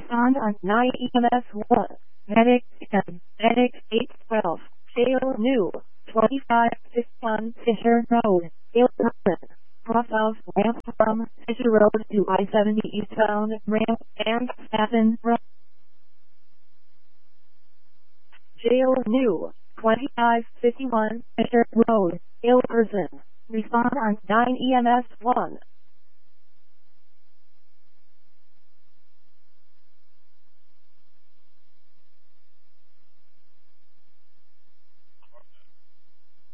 Respond on 9 EMS 1. Medic 10. Medic 812. Jail New. 2561 Fisher Road. Jail Person. Cross off ramp from Fisher Road to I-70 eastbound ramp and Staffen Road. Jail New. 2551 Fisher Road. Jail Person. Respond on 9 EMS 1.